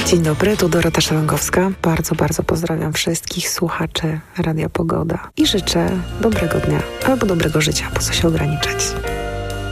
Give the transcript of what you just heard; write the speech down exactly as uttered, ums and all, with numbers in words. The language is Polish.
Dzień dobry, tu Dorota Szelongowska. Bardzo, bardzo pozdrawiam wszystkich słuchaczy Radia Pogoda i życzę dobrego dnia albo dobrego życia, po co się ograniczać.